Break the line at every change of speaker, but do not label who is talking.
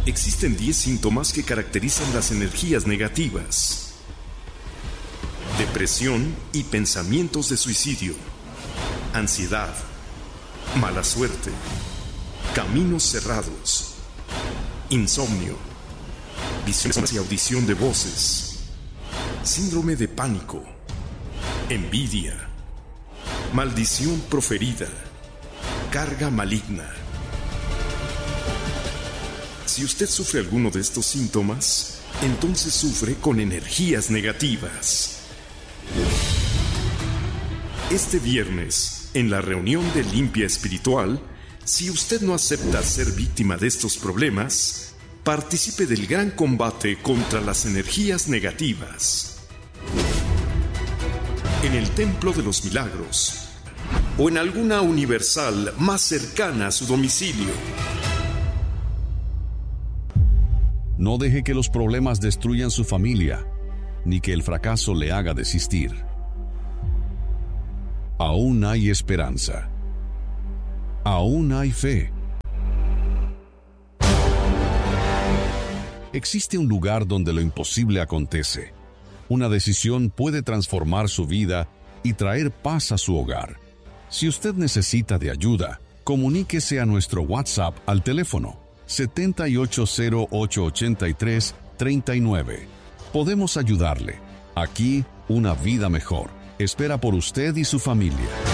Existen 10 síntomas que caracterizan las energías negativas: depresión y pensamientos de suicidio, ansiedad, mala suerte, caminos cerrados, insomnio, visiones y audición de voces, síndrome de pánico, envidia, maldición proferida, carga maligna. Si usted sufre alguno de estos síntomas, entonces sufre con energías negativas. Este viernes, en la reunión de Limpia Espiritual, si usted no acepta ser víctima de estos problemas, participe del gran combate contra las energías negativas. En el Templo de los Milagros, o en alguna universal más cercana a su domicilio.
No deje que los problemas destruyan su familia, ni que el fracaso le haga desistir. Aún hay esperanza. Aún hay fe. Existe un lugar donde lo imposible acontece. Una decisión puede transformar su vida y traer paz a su hogar. Si usted necesita de ayuda, comuníquese a nuestro WhatsApp al teléfono 78088339. Podemos ayudarle. Aquí, una vida mejor espera por usted y su familia.